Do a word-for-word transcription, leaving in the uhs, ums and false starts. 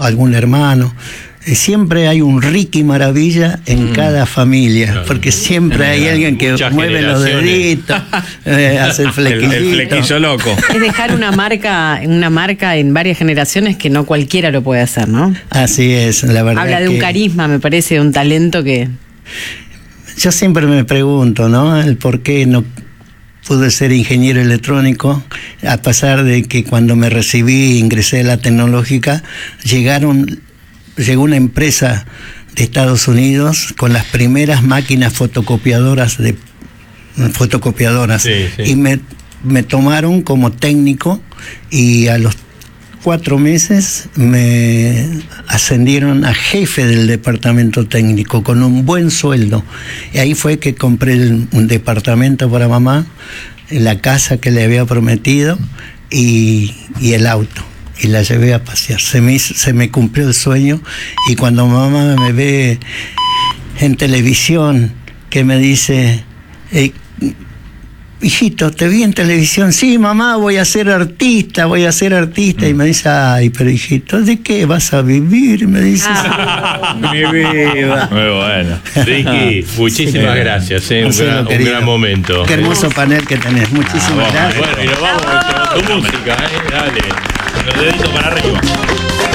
algún hermano. Siempre hay un Ricky Maravilla en mm. cada familia, claro. porque siempre hay alguien que Muchas mueve los deditos, eh, hace el flequillito. El, el flequillo loco. Es dejar una marca, una marca en varias generaciones que no cualquiera lo puede hacer, ¿no? Así es, la verdad. Habla de que... un carisma, me parece, de un talento que... Yo siempre me pregunto, ¿no? El por qué no pude ser ingeniero electrónico, a pesar de que cuando me recibí, ingresé a la tecnológica, llegaron... Llegó una empresa de Estados Unidos con las primeras máquinas fotocopiadoras de fotocopiadoras sí, sí. y me, me tomaron como técnico y a los cuatro meses me ascendieron a jefe del departamento técnico con un buen sueldo. Y ahí fue que compré el, un departamento para mamá, la casa que le había prometido y, y el auto. Y la llevé a pasear. Se me, hizo, se me cumplió el sueño. Y cuando mamá me ve en televisión, que me dice, eh, hijito, te vi en televisión. Sí, mamá, voy a ser artista, voy a ser artista. Mm. Y me dice, ay, pero hijito, ¿de qué vas a vivir? Me dice, ah. mi vida. Muy bueno. Ricky, muchísimas sí, gracias. Eh, un, gran, un gran momento. Qué hermoso panel que tenés. Muchísimas ah, vamos, gracias. Bueno, y nos vamos con tu música, ¿eh? Dale. Los deditos para arriba.